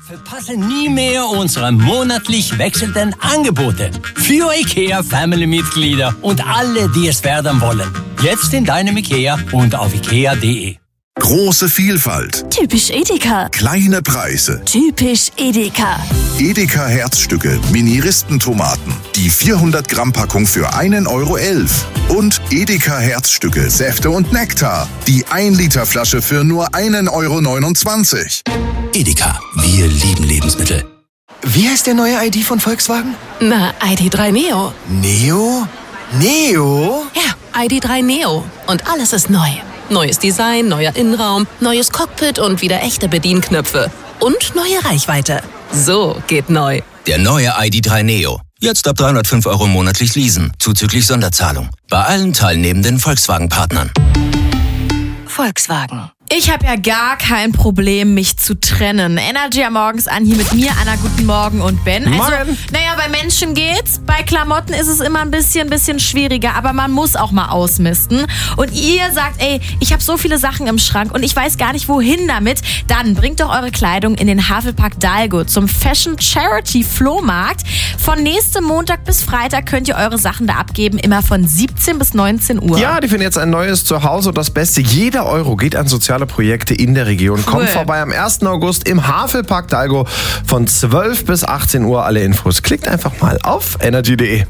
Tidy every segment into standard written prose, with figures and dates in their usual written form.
Verpasse nie mehr unsere monatlich wechselnden Angebote für IKEA Family-Mitglieder und alle, die es werden wollen. Jetzt in deinem IKEA und auf ikea.de. Große Vielfalt. Typisch Edeka. Kleine Preise. Typisch Edeka. Edeka Herzstücke, Mini-Ristentomaten. Die 400 Gramm Packung für 1,11 €. Und Edeka Herzstücke, Säfte und Nektar. Die 1 Liter Flasche für nur 1,29 €. Edeka, wir lieben Lebensmittel. Wie heißt der neue ID von Volkswagen? Na, ID.3 Neo. Neo? Neo? Ja, ID.3 Neo. Und alles ist neu. Neues Design, neuer Innenraum, neues Cockpit und wieder echte Bedienknöpfe. Und neue Reichweite. So geht neu. Der neue ID.3 Neo. Jetzt ab 305 € monatlich leasen, zuzüglich Sonderzahlung. Bei allen teilnehmenden Volkswagen-Partnern. Volkswagen. Ich habe ja gar kein Problem, mich zu trennen. Energy am Morgens an, hier mit mir, Anna, guten Morgen und Ben. Also, naja, bei Menschen geht's. Bei Klamotten ist es immer ein bisschen schwieriger, aber man muss auch mal ausmisten. Und ihr sagt, ey, ich habe so viele Sachen im Schrank und ich weiß gar nicht, wohin damit. Dann bringt doch eure Kleidung in den Havelpark Dahlgård zum Fashion Charity Flohmarkt. Von nächstem Montag bis Freitag könnt ihr eure Sachen da abgeben, immer von 17 bis 19 Uhr. Ja, die finden jetzt ein neues Zuhause und das Beste, jeder Euro geht an soziale Projekte in der Region. Cool. Kommt vorbei am 1. August im Havelpark Dahlgård von 12 bis 18 Uhr. Alle Infos. Klickt einfach mal auf energy.de.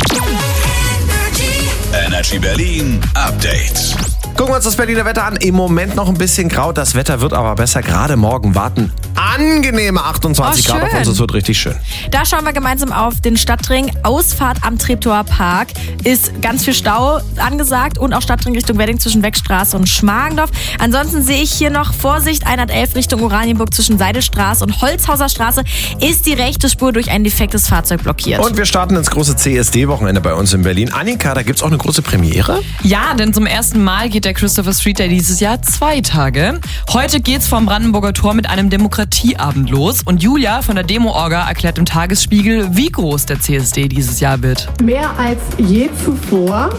Energy Berlin Update. Gucken wir uns das Berliner Wetter an. Im Moment noch ein bisschen grau. Das Wetter wird aber besser. Gerade morgen warten angenehme 28 Grad auf uns. Es wird richtig schön. Da schauen wir gemeinsam auf den Stadtring. Ausfahrt am Treptower Park ist ganz viel Stau angesagt und auch Stadtring Richtung Wedding zwischen Wegstraße und Schmargendorf. Ansonsten sehe ich hier noch Vorsicht 111 Richtung Oranienburg zwischen Seidelstraße und Holzhauser Straße ist die rechte Spur durch ein defektes Fahrzeug blockiert. Und wir starten ins große CSD-Wochenende bei uns in Berlin. Annika, da gibt's auch eine große Premiere? Ja, denn zum ersten Mal geht der Christopher Street Day dieses Jahr 2 Tage. Heute geht's vom Brandenburger Tor mit einem Demokratieabend los. Und Julia von der Demo-Orga erklärt im Tagesspiegel, wie groß der CSD dieses Jahr wird. Mehr als je zuvor.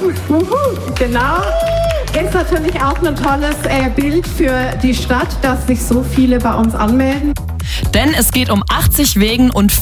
Genau. Ist natürlich auch ein tolles Bild für die Stadt, dass sich so viele bei uns anmelden. Denn es geht um 80 Wegen und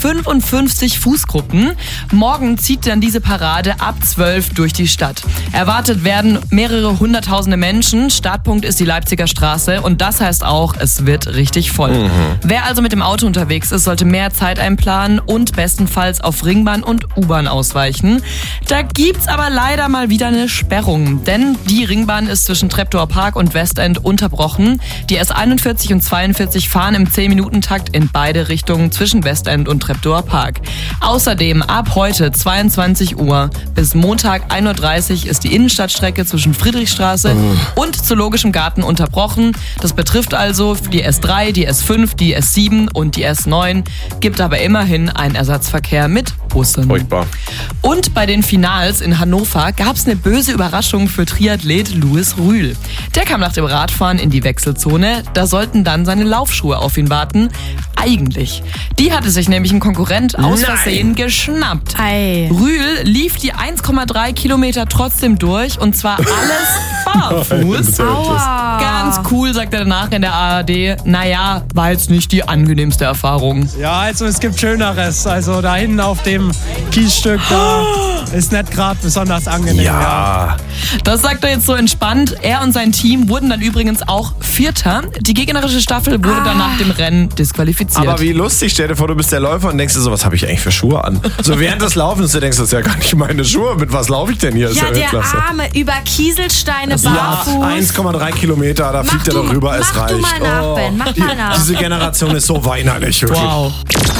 55 Fußgruppen. Morgen zieht dann diese Parade ab 12 durch die Stadt. Erwartet werden mehrere hunderttausende Menschen. Startpunkt ist die Leipziger Straße und das heißt auch, es wird richtig voll. Wer also mit dem Auto unterwegs ist, sollte mehr Zeit einplanen und bestenfalls auf Ringbahn und U-Bahn ausweichen. Da gibt's aber leider mal wieder eine Sperrung, denn die Ringbahn ist zwischen Treptower Park und Westend unterbrochen. Die S41 und 42 fahren im 10-Minuten-Takt in beide Richtungen zwischen Westend und Treptower Park. Außerdem ab heute 22 Uhr bis Montag 1:30 Uhr ist die Innenstadtstrecke zwischen Friedrichstraße und Zoologischem Garten unterbrochen. Das betrifft also die S3, die S5, die S7 und die S9, gibt aber immerhin einen Ersatzverkehr mit Bussen. Furchtbar. Und bei den Finals in Hannover gab es eine böse Überraschung für Triathlet Louis Rühl. Der kam nach dem Radfahren in die Wechselzone, da sollten dann seine Laufschuhe auf ihn warten. Eigentlich. Die hatte sich nämlich ein Konkurrent aus Versehen geschnappt. Ei. Rühl lief die 1,3 Kilometer trotzdem durch und zwar alles barfuß. Aua. Ganz cool, sagt er danach in der ARD. Naja, war jetzt nicht die angenehmste Erfahrung. Ja, also es gibt Schöneres. Also da hinten auf dem Kiesstück, da ist nicht gerade besonders angenehm. Ja. Das sagt er jetzt so entspannt. Er und sein Team wurden dann übrigens auch Vierter. Die gegnerische Staffel wurde dann nach dem Rennen disqualifiziert. Aber wie lustig, stell dir vor, du bist der Läufer und denkst dir so, was habe ich eigentlich für Schuhe an? So während des Laufens, du denkst, das ist ja gar nicht meine Schuhe. Mit was laufe ich denn hier? Ja, der Arme über Kieselsteine barfuß. Ja, 1,3 Kilometer, da fliegt er doch rüber, es reicht. Mach du mal nach, Ben, mach mal nach. Diese Generation ist so weinerlich. Wirklich. Wow.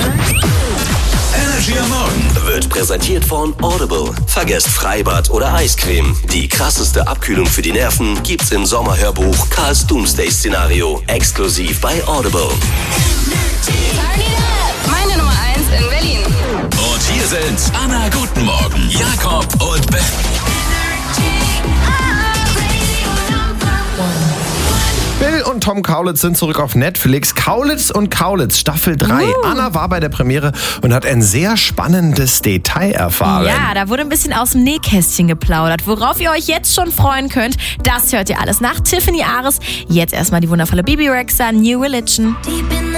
Energy am Morgen Wird präsentiert von Audible. Vergesst Freibad oder Eiscreme. Die krasseste Abkühlung für die Nerven gibt's im Sommerhörbuch Karls Doomsday-Szenario. Exklusiv bei Audible. Meine Nummer 1 in Berlin. Und hier sind Anna, guten Morgen, Jakob und Ben. Bill und Tom Kaulitz sind zurück auf Netflix. Kaulitz und Kaulitz, Staffel 3. Anna war bei der Premiere und hat ein sehr spannendes Detail erfahren. Ja, da wurde ein bisschen aus dem Nähkästchen geplaudert. Worauf ihr euch jetzt schon freuen könnt, das hört ihr alles nach Tiffany Ares. Jetzt erstmal die wundervolle Bibi Rexha, New Religion.